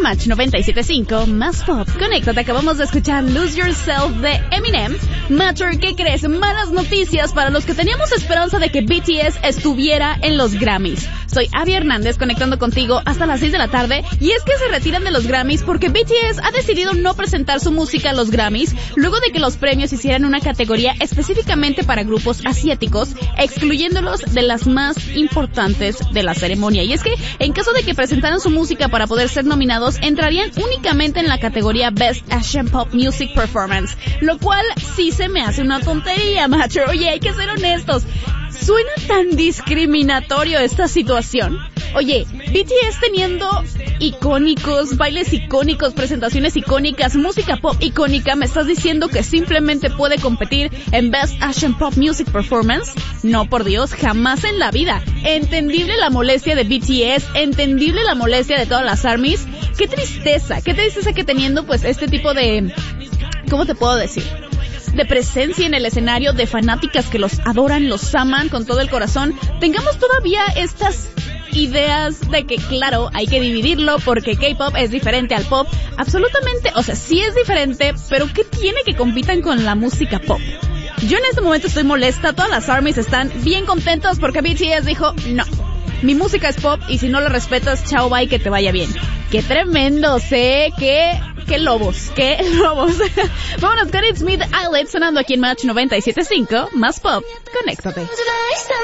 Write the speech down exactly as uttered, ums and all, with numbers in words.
Match noventa y siete punto cinco, más pop. Conéctate, acabamos de escuchar Lose Yourself de Eminem. Matter, ¿qué crees? Malas noticias para los que teníamos esperanza de que B T S estuviera en los Grammys. Soy Abby Hernández, conectando contigo hasta las seis de la tarde, y es que se retiran de los Grammys porque B T S ha decidido no presentar su música en los Grammys, luego de que los premios hicieran una categoría específicamente para grupos asiáticos, excluyéndolos de las más importantes de la ceremonia. Y es que, en caso de que presentaran su música para poder ser nominados, entrarían únicamente en la categoría Best Asian Pop Music Performance, lo cual sí se me hace una tontería, macho. Oye, hay que ser honestos. ¿Suena tan discriminatorio esta situación? Oye, B T S teniendo icónicos, bailes icónicos, presentaciones icónicas, música pop icónica, ¿me estás diciendo que simplemente puede competir en Best Asian Pop Music Performance? No, por Dios, jamás en la vida. Entendible la molestia de B T S, entendible la molestia de todas las ARMYs. Qué tristeza, qué tristeza que teniendo pues este tipo de... ¿Cómo te puedo decir? de presencia en el escenario, de fanáticas que los adoran, los aman con todo el corazón, tengamos todavía estas ideas de que, claro, hay que dividirlo porque K-pop es diferente al pop. Absolutamente, o sea, sí es diferente, pero ¿qué tiene que compitan con la música pop? Yo en este momento estoy molesta, todas las ARMYs están bien contentas porque B T S dijo, no, mi música es pop y si no lo respetas, chao, bye, que te vaya bien. ¡Qué tremendo! Sé que... ¡Qué lobos! ¡Qué lobos! Vámonos con It's Me, The Eyelid, sonando aquí en Match noventa y siete punto cinco, más pop. Conéctate.